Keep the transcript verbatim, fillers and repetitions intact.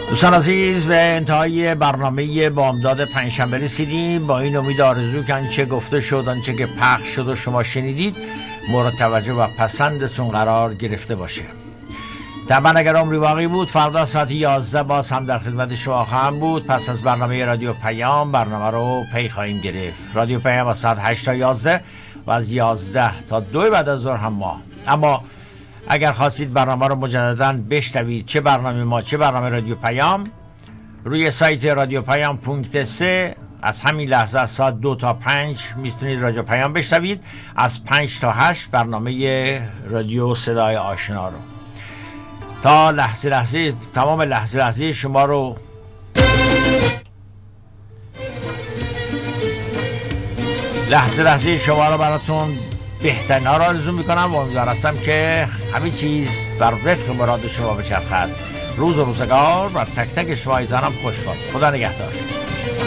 دوستان عزیز، به انتهای برنامه بامداد پنجشنبه رسیدیم. با این امید آرزو که آنچه گفته شد، آنچه که پخش شد و شما شنیدید مورد توجه و پسندتون قرار گرفته باشه. طبعا اگر عمری باقی بود فردا ساعت یازده باز هم در خدمت شما خواهم بود. پس از برنامه رادیو پیام برنامه رو پی خواهیم گرفت. رادیو پیام از ساعت هشت تا یازده و از یازده تا دو بعد از ظهر هم ما. اما اگر خواستید برنامه رو مجددا بشنوید، چه برنامه ما چه برنامه رادیو پیام، روی سایت رادیو پیام پونکت سه از همین لحظه از ساعت دو تا پنج میتونید رادیو پیام بشنوید. از پنج تا هشت برنامه رادیو صدای آشنا رو. تا لحظه لحظه تمام لحظه لحظه شما رو لحظه لحظه شما رو براتون بهترین ها را آرزو میکنم و امیدوارم که همه چیز بر وفق مراد شما بچرخد. روز و روزگار بر تک تک شما عزیزانم خوش باد. خدا نگهدار.